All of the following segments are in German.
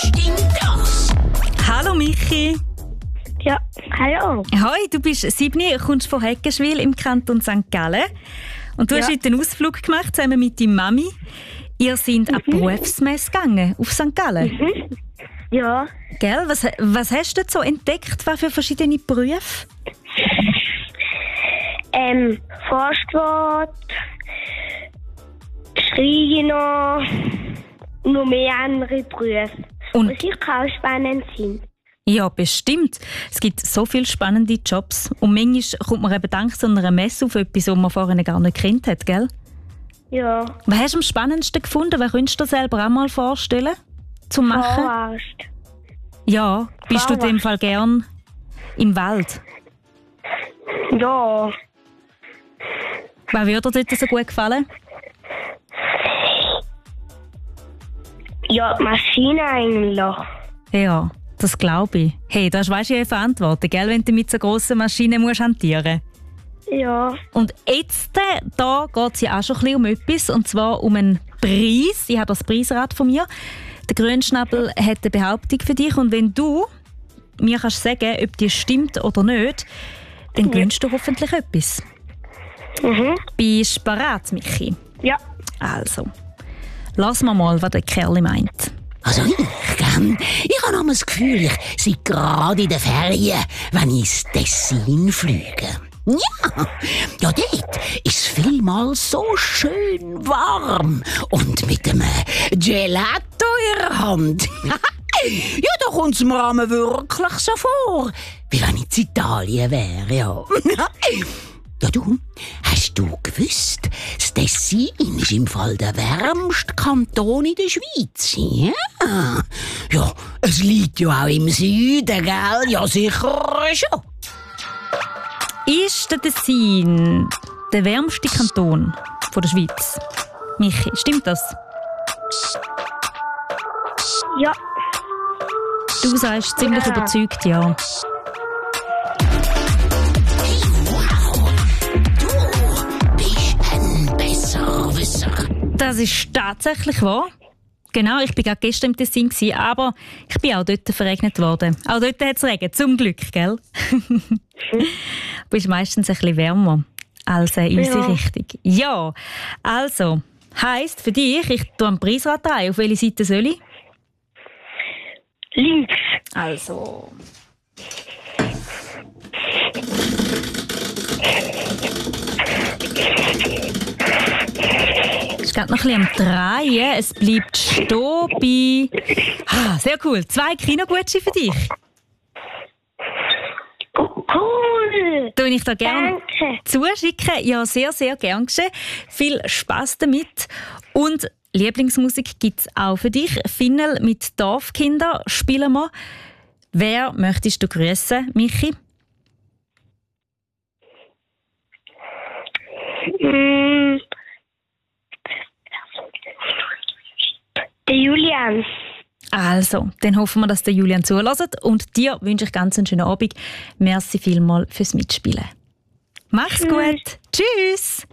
Stimmt das? Hallo Michi. Ja, hallo. Hoi, du bist 7, kommst von Heckenschwil im Kanton St. Gallen. Und du hast heute einen Ausflug gemacht, zusammen mit deiner Mami. Ihr seid an die Berufsmesse gegangen, auf St. Gallen. Ja. Gell? Was hast du so entdeckt, was für verschiedene Berufe? Forstwart, Schreiner, noch mehr andere Berufe, die sicher auch spannend sind. Ja, bestimmt. Es gibt so viele spannende Jobs. Und manchmal kommt man eben dank so einer Messe auf etwas, was man vorher gar nicht gekannt hat, gell? Ja. Was hast du am spannendsten gefunden? Was könntest du dir selber auch mal vorstellen, zu machen? Forst. Ja, bist du in dem Fall gern im Wald? Ja. Was würde dir dort so gut gefallen? Ja, die Maschine eigentlich. Ja, das glaube ich. Hey, das weißt du ja Verantwortung, gell, wenn du mit so grossen Maschinen musst hantieren. Ja. Und jetzt, da geht es ja auch schon ein bisschen um etwas, und zwar um einen Preis. Ich habe das Preisrad von mir. Der Grünschnabel hat eine Behauptung für dich, und wenn du mir kannst sagen, ob die stimmt oder nicht, dann gewinnst du hoffentlich etwas. Bist du bereit, Michi? Ja. Also, lass mal, was der Kerl meint. Also ich habe noch das Gefühl, ich sei gerade in den Ferien, wenn ich ins Tessin fliege. Ja, dort ist es vielmals so schön warm und mit einem Gelato in der Hand. Ja, da kommt es mir wirklich so vor, wie wenn ich in Italien wäre, ja. Ja, du, hast du gewusst, das Tessin ist im Fall der wärmste Kanton in der Schweiz? Ja, ja, es liegt ja auch im Süden, gell? Ja, sicher schon. Ist der Tessin der wärmste Kanton der Schweiz? Michi, stimmt das? Ja. Du sagst ziemlich überzeugt, ja. Das ist tatsächlich wahr. Genau, ich war gerade gestern im Tessin, aber ich bin auch dort verregnet worden. Auch dort hat es Regen, zum Glück, gell? Du bist meistens ein bisschen wärmer als in unsere Richtung. Ja, also, heisst für dich, ich tue am Preisrad ein. Auf welche Seite soll ich? Links. Also. Es ist gerade noch ein bisschen am Drehen. Es bleibt stehen bei... sehr cool. 2 Kinogutscheine für dich. Cool. Tue ich da gerne Danke. zuschicken. Ja, sehr, sehr gern geschehen. Viel Spass damit. Und Lieblingsmusik gibt es auch für dich. Finnel mit Dorfkinder spielen wir. Wer möchtest du grüßen, Michi? Der Julian. Also, dann hoffen wir, dass der Julian zulässt. Und dir wünsche ich ganz einen schönen Abend. Merci vielmals fürs Mitspielen. Mach's gut. Tschüss.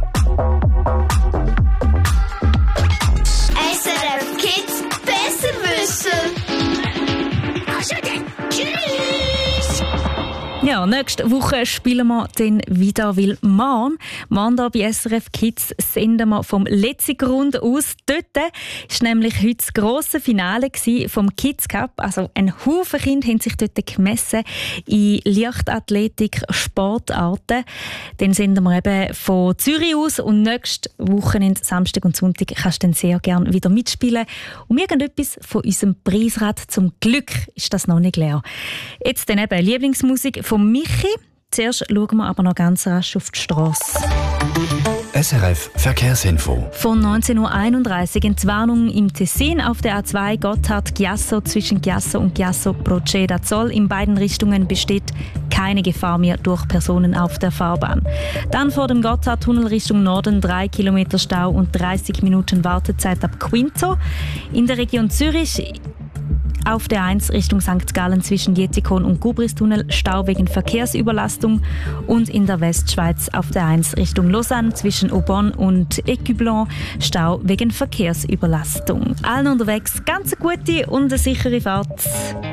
SRF Kids besser wissen. Also dann, tschüss! Ja, nächste Woche spielen wir dann wieder, weil morgen da bei SRF Kids senden wir vom Letzigrund aus. Dort war nämlich heute das grosse Finale vom Kids Cup. Also ein Haufen Kinder haben sich dort gemessen in Leichtathletik, Sportarten. Dann senden wir eben von Zürich aus, und nächste Wochenende, Samstag und Sonntag, kannst du dann sehr gerne wieder mitspielen. Und irgendetwas von unserem Preisrad, zum Glück ist das noch nicht leer. Jetzt dann eben Lieblingsmusik von Michi. Zuerst schauen wir aber noch ganz rasch auf die Strasse. SRF Verkehrsinfo. Von 19.31 Uhr Entwarnung im Tessin auf der A2 Gotthard-Chiasso zwischen Chiasso und Chiasso Proceda-Zoll. In beiden Richtungen besteht keine Gefahr mehr durch Personen auf der Fahrbahn. Dann vor dem Gotthardtunnel Richtung Norden 3 Kilometer Stau und 30 Minuten Wartezeit ab Quinto. In der Region Zürich auf der 1 Richtung St. Gallen zwischen Jettikon und Gubristunnel Stau wegen Verkehrsüberlastung und in der Westschweiz auf der 1 Richtung Lausanne zwischen Aubonne und Écublens Stau wegen Verkehrsüberlastung. Allen unterwegs ganz eine gute und eine sichere Fahrt.